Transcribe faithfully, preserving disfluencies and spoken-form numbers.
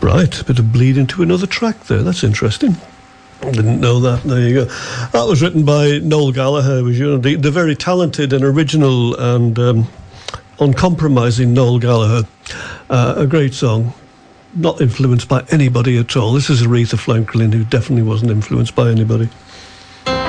Right, a bit of bleed into another track there. That's interesting. Didn't know that. There you go. That was written by Noel Gallagher, was, you know, the, the very talented and original and um, uncompromising Noel Gallagher. Uh, a great song. Not influenced by anybody at all. This is Aretha Franklin, who definitely wasn't influenced by anybody.